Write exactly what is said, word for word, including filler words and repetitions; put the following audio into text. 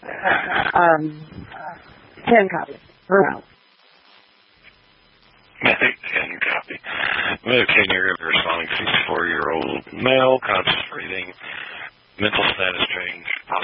um, ten copy per house. ten copy. Another ten-year responding sixty-four-year-old male, conscious breathing, mental status change,